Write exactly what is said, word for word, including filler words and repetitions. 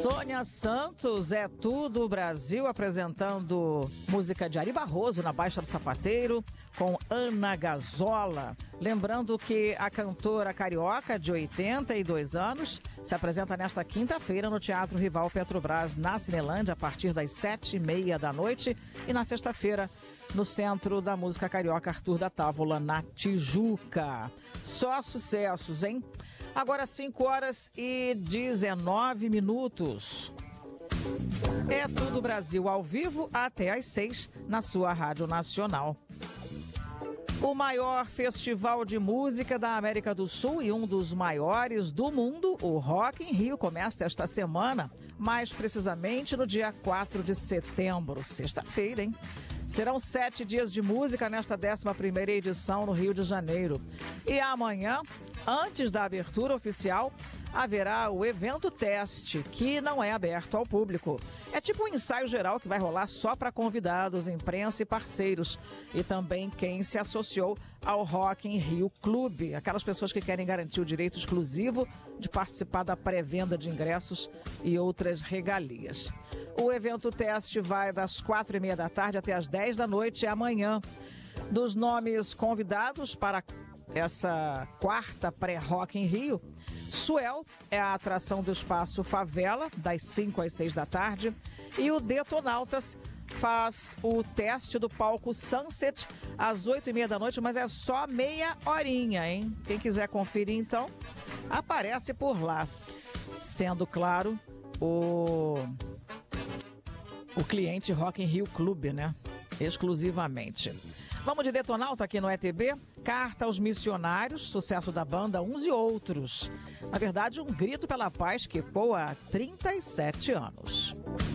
Sônia Santos, É Tudo Brasil, apresentando música de Ari Barroso na Baixa do Sapateiro, com Ana Gazola. Lembrando que a cantora carioca, de oitenta e dois anos, se apresenta nesta quinta-feira no Teatro Rival Petrobras, na Cinelândia, a partir das sete e meia da noite. E na sexta-feira, no Centro da Música Carioca Arthur da Távola, na Tijuca. Só sucessos, hein? Agora cinco horas e dezenove minutos. É Tudo Brasil ao vivo até às seis na sua Rádio Nacional. O maior festival de música da América do Sul e um dos maiores do mundo, o Rock in Rio, começa esta semana, mais precisamente no dia quatro de setembro, sexta-feira, hein? Serão sete dias de música nesta décima primeira edição no Rio de Janeiro. E amanhã, antes da abertura oficial, haverá o evento teste, que não é aberto ao público. É tipo um ensaio geral que vai rolar só para convidados, imprensa e parceiros. E também quem se associou ao Rock in Rio Clube, aquelas pessoas que querem garantir o direito exclusivo de participar da pré-venda de ingressos e outras regalias. O evento teste vai das quatro e meia da tarde até as dez da noite amanhã. Dos nomes convidados para essa quarta pré-Rock in Rio, Suel é a atração do Espaço Favela, das cinco às seis da tarde, e o Detonautas faz o teste do palco Sunset às oito e meia da noite, mas é só meia horinha, hein? Quem quiser conferir, então, aparece por lá. Sendo, claro, o, o cliente Rock in Rio Clube, né? Exclusivamente. Vamos de Detonauta aqui no E T B. Carta aos Missionários, sucesso da banda Uns e Outros. Na verdade, um grito pela paz que ecoa há trinta e sete anos.